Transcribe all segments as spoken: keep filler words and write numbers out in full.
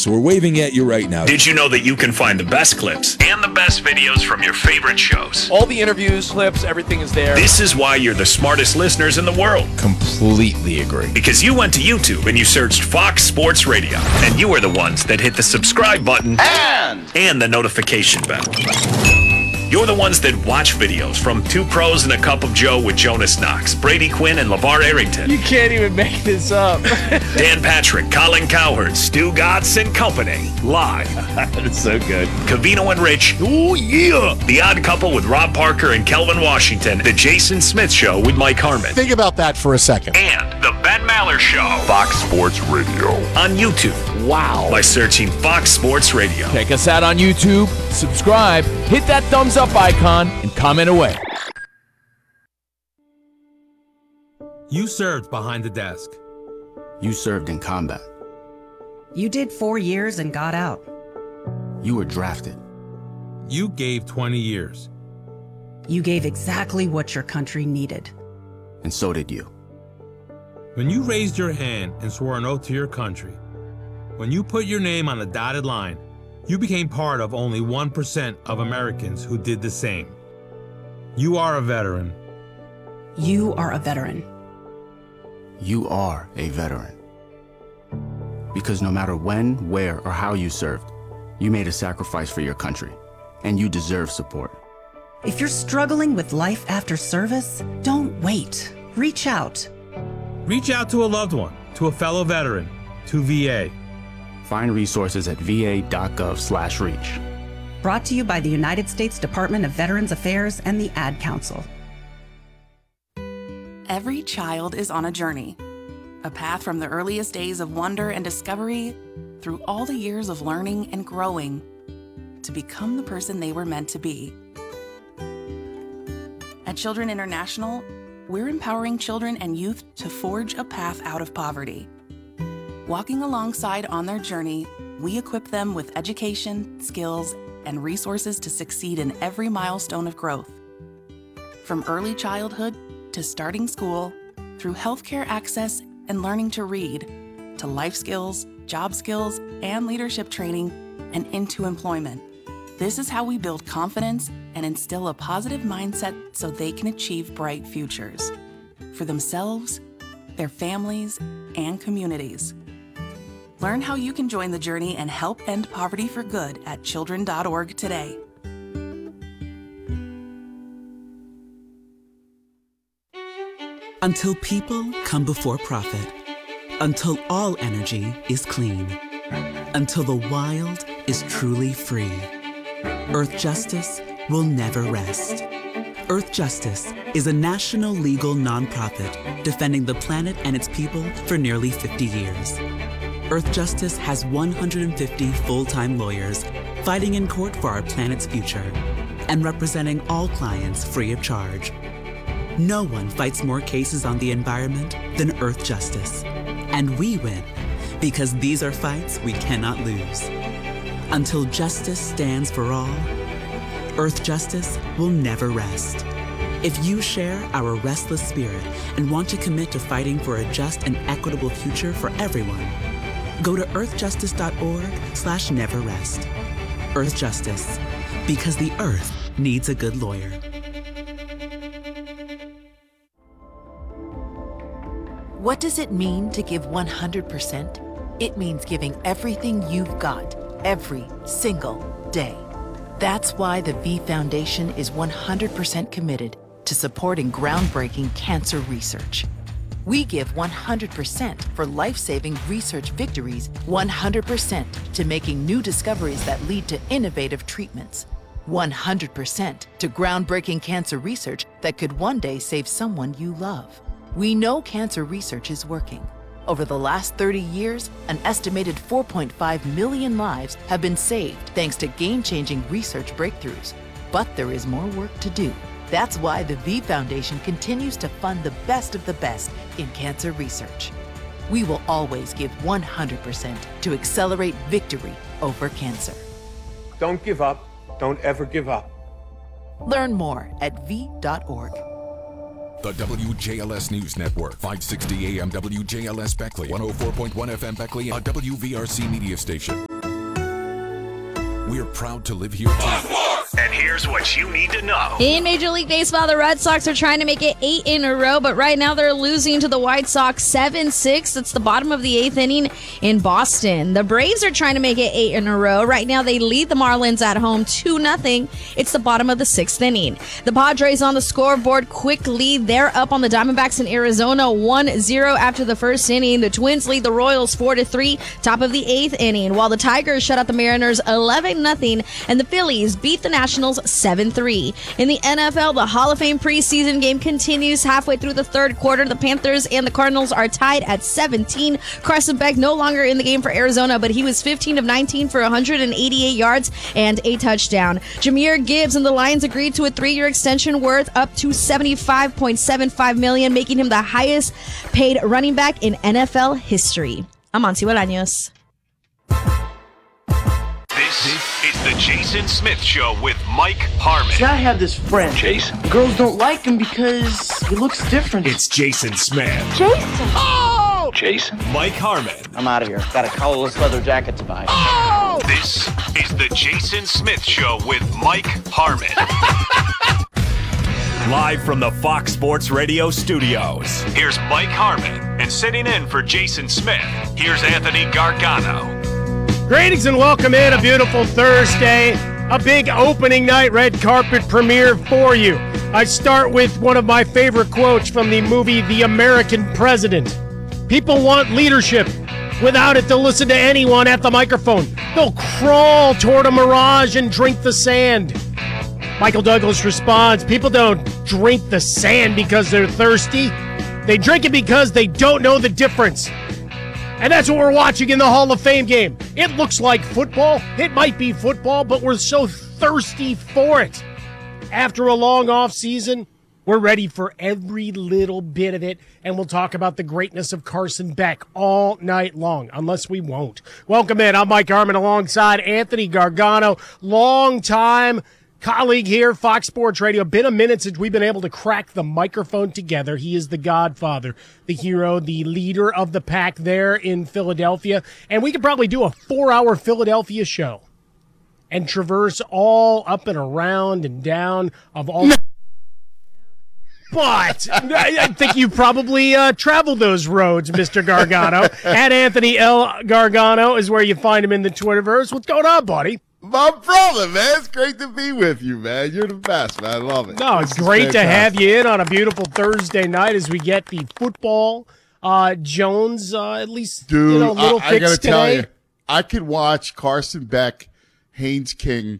So we're waving at you right now. Did you know that you can find the best clips and the best videos from your favorite shows? All the interviews, clips, everything is there. This is why you're the smartest listeners in the world. Completely agree. Because you went to YouTube and you searched Fox Sports Radio, and you are the ones that hit the subscribe button and, and the notification bell. You're the ones that watch videos from Two Pros and a Cup of Joe with Jonas Knox, Brady Quinn, and LeVar Arrington. You can't even make this up. Dan Patrick, Colin Cowherd, Stu Gatz and Company, live. That's so good. Cavino and Rich. Oh, yeah. The Odd Couple with Rob Parker and Kelvin Washington. The Jason Smith Show with Mike Harmon. Think about that for a second. And The Ben Maller Show. Fox Sports Radio. On YouTube. Wow. By searching Fox Sports Radio. Check us out on YouTube, subscribe, hit that thumbs up icon, and comment away. You served behind the desk. You served in combat. You did four years and got out. You were drafted. You gave twenty years. You gave exactly what your country needed. And so did you. When you raised your hand and swore an oath to your country, when you put your name on a dotted line, you became part of only one percent of Americans who did the same. You are a veteran. You are a veteran. You are a veteran. Because no matter when, where, or how you served, you made a sacrifice for your country, and you deserve support. If you're struggling with life after service, don't wait. Reach out. Reach out to a loved one, to a fellow veteran, to V A. Find resources at va.gov slash reach. Brought to you by the United States Department of Veterans Affairs and the Ad Council. Every child is on a journey, a path from the earliest days of wonder and discovery through all the years of learning and growing to become the person they were meant to be. At Children International, we're empowering children and youth to forge a path out of poverty. Walking alongside on their journey, we equip them with education, skills, and resources to succeed in every milestone of growth. From early childhood to starting school, through healthcare access and learning to read, to life skills, job skills, and leadership training, and into employment. This is how we build confidence and instill a positive mindset so they can achieve bright futures for themselves, their families, and communities. Learn how you can join the journey and help end poverty for good at children dot org today. Until people come before profit. Until all energy is clean. Until the wild is truly free. Earth Justice will never rest. Earth Justice is a national legal nonprofit defending the planet and its people for nearly fifty years. Earth Justice has one hundred fifty full-time lawyers fighting in court for our planet's future and representing all clients free of charge. No one fights more cases on the environment than Earth Justice. And we win because these are fights we cannot lose. Until justice stands for all, Earth Justice will never rest. If you share our restless spirit and want to commit to fighting for a just and equitable future for everyone, go to earthjustice.org slash never rest. Earth Justice, because the earth needs a good lawyer. What does it mean to give one hundred percent? It means giving everything you've got, every single day. That's why the V Foundation is one hundred percent committed to supporting groundbreaking cancer research. We give one hundred percent for life-saving research victories, one hundred percent to making new discoveries that lead to innovative treatments, one hundred percent to groundbreaking cancer research that could one day save someone you love. We know cancer research is working. Over the last thirty years, an estimated four point five million lives have been saved thanks to game-changing research breakthroughs. But there is more work to do. That's why the V Foundation continues to fund the best of the best in cancer research. We will always give one hundred percent to accelerate victory over cancer. Don't give up. Don't ever give up. Learn more at v dot org. The W J L S News Network, five sixty A M W J L S Beckley, one oh four point one F M Beckley, a W V R C media station. We're proud to live here too. And here's what you need to know. In Major League Baseball, the Red Sox are trying to make it eight in a row, but right now they're losing to the White Sox seven six. It's the bottom of the eighth inning in Boston. The Braves are trying to make it eight in a row. Right now they lead the Marlins at home two nothing. It's the bottom of the sixth inning. The Padres on the scoreboard, quick lead. They're up on the Diamondbacks in Arizona one zero after the first inning. The Twins lead the Royals four to three, top of the eighth inning, while the Tigers shut out the Mariners eleven nothing, and the Phillies beat the Nationals seven three. In the N F L, the Hall of Fame preseason game continues halfway through the third quarter. The Panthers and the Cardinals are tied at seventeen. Carson Beck no longer in the game for Arizona, but he was fifteen of nineteen for one hundred eighty-eight yards and a touchdown. Jahmyr Gibbs and the Lions agreed to a three-year extension worth up to seventy-five point seven five million dollars, making him the highest paid running back in N F L history. I'm Monty Bolaños. This is the Jason Smith Show with Mike Harmon. See, I have this friend. Jason. Girls don't like him because he looks different. It's Jason Smith. Jason! Oh! Jason. Mike Harmon. I'm out of here. Got a collarless leather jacket to buy. Oh! This is the Jason Smith Show with Mike Harmon. Live from the Fox Sports Radio studios, here's Mike Harmon. And sitting in for Jason Smith, here's Anthony Gargano. Greetings and welcome in a beautiful Thursday, a big opening night red carpet premiere for you. I start with one of my favorite quotes from the movie The American President. People want leadership. Without it, they'll listen to anyone at the microphone. They'll crawl toward a mirage and drink the sand. Michael Douglas responds, people don't drink the sand because they're thirsty. They drink it because they don't know the difference. And that's what we're watching in the Hall of Fame game. It looks like football. It might be football, but we're so thirsty for it. After a long off season, we're ready for every little bit of it, and we'll talk about the greatness of Carson Beck all night long, unless we won't. Welcome in. I'm Mike Harmon alongside Anthony Gargano, longtime colleague here, Fox Sports Radio. Been a minute since we've been able to crack the microphone together. He is the godfather, the hero, the leader of the pack there in Philadelphia. And we could probably do a four-hour Philadelphia show and traverse all up and around and down of all... But I think you probably uh, traveled those roads, Mister Gargano. At Anthony L. Gargano is where you find him in the Twitterverse. What's going on, buddy? My brother, man. It's great to be with you, man. You're the best, man. I love it. No, it's great to have you in on a beautiful Thursday night as we get the football uh, Jones, uh, at least, Dude, you know, little I, I fix gotta today. tell you, I could watch Carson Beck, Haynes King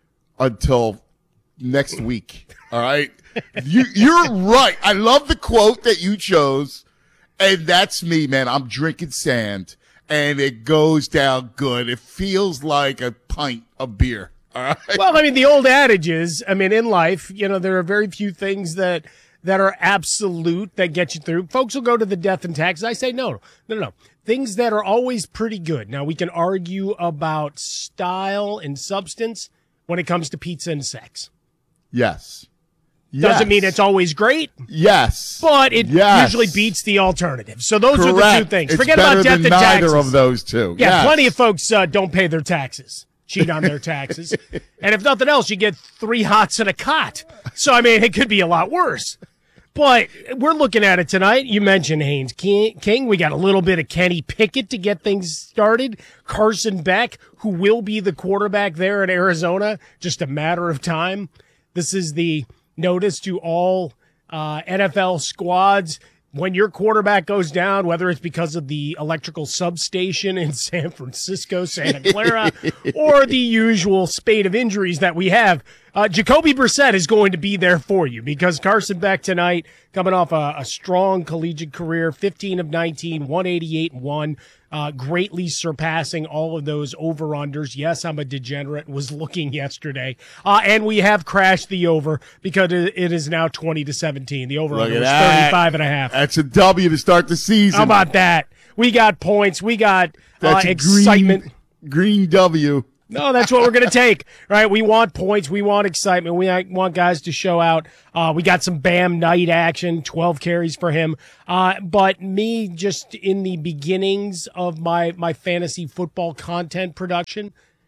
until next week. All right? you, you're right. I love the quote that you chose, and that's me, man. I'm drinking sand. And it goes down good. It feels like a pint of beer. All right. Well, I mean, the old adage is, I mean, in life, you know, there are very few things that that are absolute that get you through. Folks will go to the death and taxes. I say no, no, no, no. Things that are always pretty good. Now, we can argue about style and substance when it comes to pizza and sex. Yes. Doesn't yes. mean it's always great. Yes. But it yes. usually beats the alternative. So those Correct. are the two things. It's Forget better about death than and taxes. neither of those two. Yeah, yes. plenty of folks uh, don't pay their taxes, cheat on their taxes. And if nothing else, you get three hots and a cot. So, I mean, it could be a lot worse. But we're looking at it tonight. You mentioned Haynes King. We got a little bit of Kenny Pickett to get things started. Carson Beck, who will be the quarterback there in Arizona, just a matter of time. This is the notice to all uh, N F L squads. When your quarterback goes down, whether it's because of the electrical substation in San Francisco, Santa Clara, or the usual spate of injuries that we have, uh, Jacoby Brissett is going to be there for you because Carson Beck tonight, coming off a, a strong collegiate career, fifteen of nineteen, one eighty-eight and one, uh, greatly surpassing all of those over-unders. Yes, I'm a degenerate, was looking yesterday. Uh, and we have crashed the over because it is now twenty to seventeen. The over-under was thirty-five and a half. That's a W to start the season. How about that? We got points. We got uh, excitement. Green, green W. No, that's what we're going to take, right? We want points. We want excitement. We want guys to show out. Uh, we got some Bam Knight action, twelve carries for him. Uh, but me just in the beginnings of my, my fantasy football content production,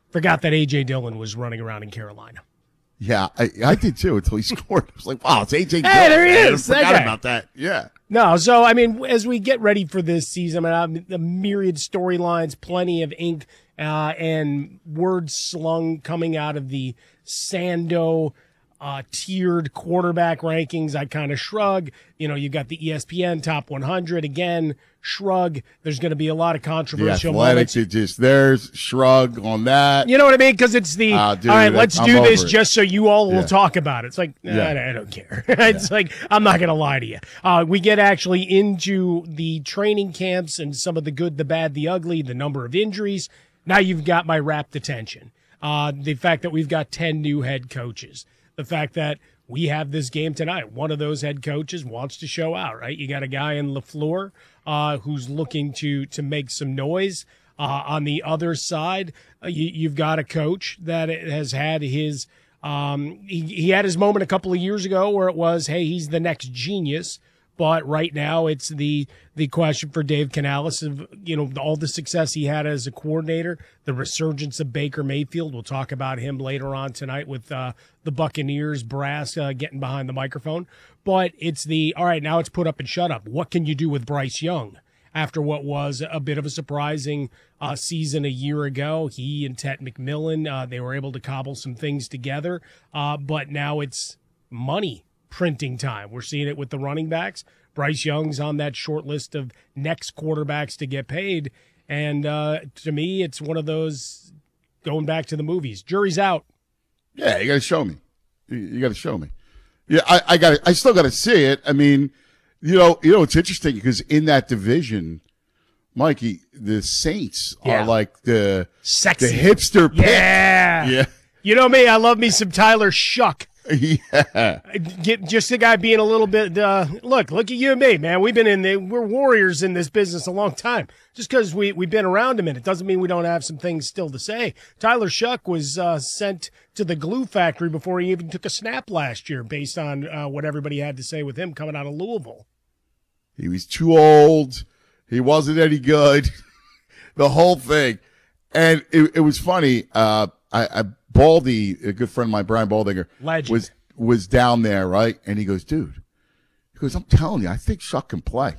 Forgot that A J. Dillon was running around in Carolina. Yeah, I, I did too until he scored. I was like, wow, it's A J. Hey, Dillon. there he man. is. I forgot That guy. about that. Yeah. No, so, I mean, as we get ready for this season, I mean, the myriad storylines, plenty of ink uh, and words slung coming out of the Sando uh, tiered quarterback rankings. I kind of shrug. You know, you got the E S P N top one hundred. Again, shrug. There's going to be a lot of The controversial Athletics, moments. it just, there's shrug on that. You know what I mean? Because it's the, Ah, dude, all right, let's I'm do this over it. just so you all will Yeah. talk about it. It's like, nah, Yeah. I, I don't care. It's like, I'm not going to lie to you. Uh, we get actually into the training camps and some of the good, the bad, the ugly, the number of injuries. Now you've got my rapt attention. Uh, the fact that we've got ten new head coaches. The fact that we have this game tonight. One of those head coaches wants to show out, right? You got a guy in LaFleur uh, who's looking to to make some noise. Uh, on the other side, uh, you, you've got a coach that has had his um, he, he had his moment a couple of years ago where it was, hey, he's the next genius. But right now, it's the the question for Dave Canales of, you know, all the success he had as a coordinator, the resurgence of Baker Mayfield. We'll talk about him later on tonight with uh, the Buccaneers brass uh, getting behind the microphone. But it's the, all right, now it's put up and shut up. What can you do with Bryce Young after what was a bit of a surprising uh, season a year ago? He and Ted McMillan, uh, they were able to cobble some things together. Uh, but now it's money printing time. We're seeing it with the running backs. Bryce Young's on that short list of next quarterbacks to get paid. And uh, to me, it's one of those going back to the movies. Jury's out. Yeah, you got to show me. You, you got to show me. Yeah, I, I got. I still got to see it. I mean, you know, you know, it's interesting because in that division, Mikey, the Saints Yeah. are like the Sexy. the hipster pick. Yeah. Yeah. You know me, I love me some Tyler Shuck. Yeah. Get just the guy being a little bit. Uh, look, look at you and me, man. We've been in the we're warriors in this business a long time. Just because we we've been around a minute doesn't mean we don't have some things still to say. Tyler Shuck was uh, sent to the glue factory before he even took a snap last year, based on uh, what everybody had to say with him coming out of Louisville. He was too old. He wasn't any good. The whole thing, and it, it was funny. Uh, I, I Baldy, a good friend of mine, Brian Baldinger, Legend. was was down there, right? And he goes, dude, he goes, I'm telling you, I think Shuck can play.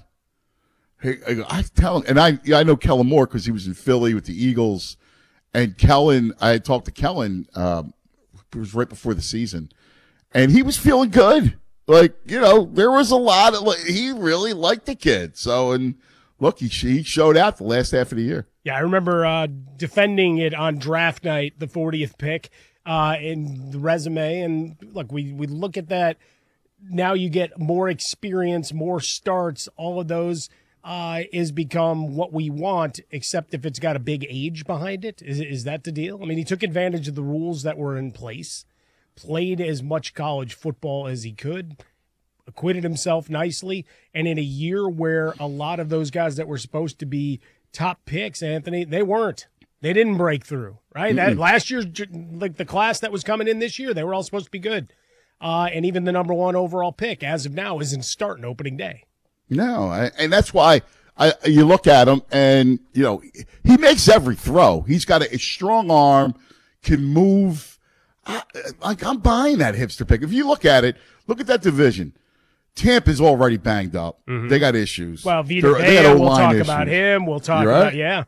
Hey, I, go, I tell him, and I I know Kellen Moore because he was in Philly with the Eagles, and Kellen, I had talked to Kellen. Um, it was right before the season, and he was feeling good. Like, you know, there was a lot of, like, he really liked the kid. So, and look, he he showed out the last half of the year. Yeah, I remember uh, defending it on draft night, the fortieth pick, uh, in the resume. And look, we, we look at that. Now you get more experience, more starts. All of those uh, is become what we want, except if it's got a big age behind it. Is, is that the deal? I mean, he took advantage of the rules that were in place, played as much college football as he could, acquitted himself nicely. And in a year where a lot of those guys that were supposed to be top picks, Anthony, they weren't. They didn't break through, right? That last year's, like the class that was coming in this year, they were all supposed to be good. Uh, and even the number one overall pick, as of now, isn't starting opening day. No, I, and that's why I you look at him, and you know he makes every throw. He's got a, a strong arm, can move. I, like I'm buying that hipster pick. If you look at it, look at that division. Tampa's already banged up. Mhm. They got issues. Well, Vita They're- they got Vea, we'll O-line talk issues. about him. We'll talk You're right. about, yeah.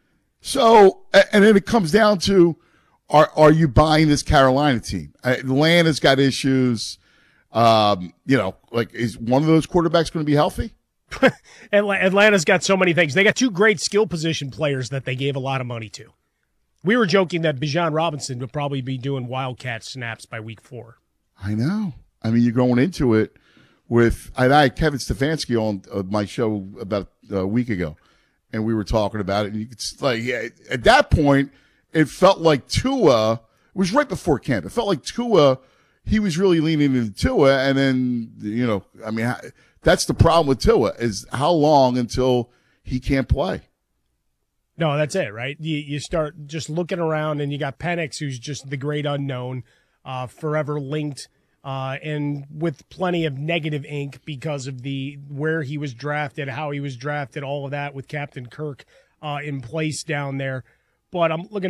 So, a- and then it comes down to, are are you buying this Carolina team? Uh, Atlanta's got issues. Um, you know, like, is one of those quarterbacks going to be healthy? Atla- Atlanta's got so many things. They got two great skill position players that they gave a lot of money to. We were joking that Bijan Robinson would probably be doing Wildcat snaps by week four. I know. I mean, you're going into it with, and I had Kevin Stefanski on uh, my show about a week ago, and we were talking about it. And you could, s- like, yeah, at that point, it felt like Tua, it was right before camp. It felt like Tua, he was really leaning into Tua. And then, you know, I mean, how- that's the problem with Tua, is how long until he can't play? No, that's it, right? You you start just looking around, and you got Penix, who's just the great unknown, uh, forever linked, uh, and with plenty of negative ink because of the where he was drafted, how he was drafted, all of that with Captain Kirk uh, in place down there. But I'm looking